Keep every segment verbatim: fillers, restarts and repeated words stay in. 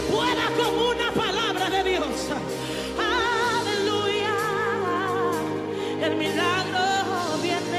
pueda con una palabra de Dios. Aleluya. El milagro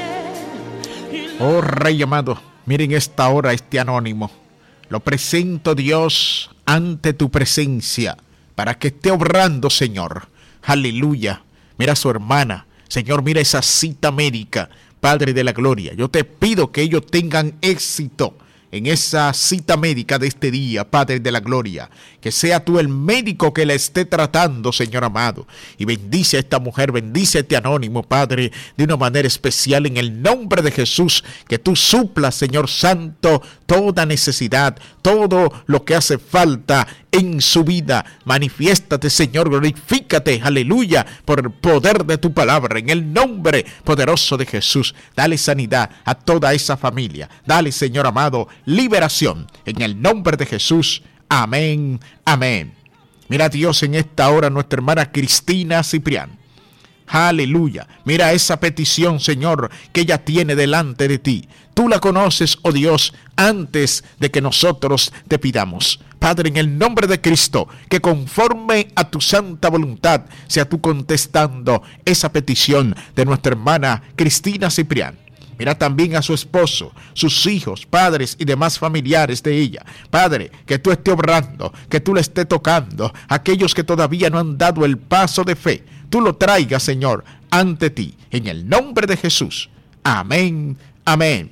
viene. Y Oh Rey amado, miren esta hora este anónimo. Lo presento, Dios, ante tu presencia, para que esté obrando, Señor. Aleluya. Mira a su hermana. Señor, mira esa cita médica, Padre de la gloria. Yo te pido que ellos tengan éxito en esa cita médica de este día, Padre de la gloria. Que sea tú el médico que la esté tratando, Señor amado. Y bendice a esta mujer, bendice a este anónimo, Padre, de una manera especial en el nombre de Jesús. Que tú suplas, Señor Santo, toda necesidad, todo lo que hace falta en su vida. Manifiéstate, Señor, glorifícate, aleluya, por el poder de tu palabra, en el nombre poderoso de Jesús. Dale sanidad a toda esa familia. Dale, Señor amado, liberación, en el nombre de Jesús. Amén, amén. Mira, Dios, en esta hora nuestra hermana Cristina Ciprián. Aleluya. Mira esa petición, Señor, que ella tiene delante de ti. Tú la conoces, oh Dios, antes de que nosotros te pidamos. Padre, en el nombre de Cristo, que conforme a tu santa voluntad, sea tú contestando esa petición de nuestra hermana Cristina Ciprián. Mira también a su esposo, sus hijos, padres y demás familiares de ella. Padre, que tú estés obrando, que tú le estés tocando. Aquellos que todavía no han dado el paso de fe, tú lo traigas, Señor, ante ti. En el nombre de Jesús. Amén, amén.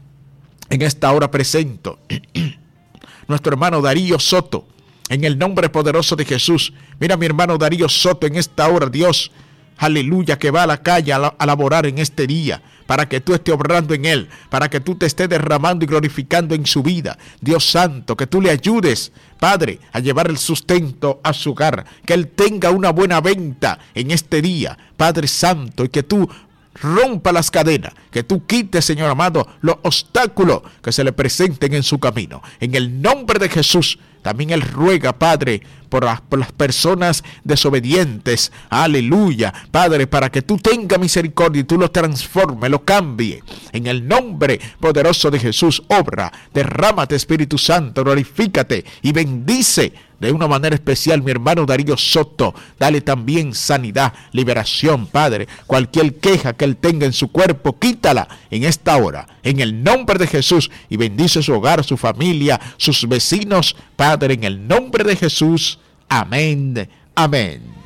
En esta hora presento nuestro hermano Darío Soto. En el nombre poderoso de Jesús. Mira mi hermano Darío Soto en esta hora, Dios. Aleluya, que va a la calle a, la, a laborar en este día, para que tú estés obrando en él, para que tú te estés derramando y glorificando en su vida. Dios santo, que tú le ayudes, Padre, a llevar el sustento a su hogar, que él tenga una buena venta en este día, Padre santo, y que tú rompa las cadenas, que tú quites, Señor amado, los obstáculos que se le presenten en su camino. En el nombre de Jesús, también él ruega, Padre, por las, por las personas desobedientes. Aleluya, Padre, para que tú tengas misericordia y tú lo transformes, lo cambie. En el nombre poderoso de Jesús, obra, derrámate, Espíritu Santo, glorifícate y bendice de una manera especial mi hermano Darío Soto. Dale también sanidad, liberación, Padre. Cualquier queja que él tenga en su cuerpo, quítala en esta hora, en el nombre de Jesús, y bendice su hogar, su familia, sus vecinos, Padre, en el nombre de Jesús. Amén, amén.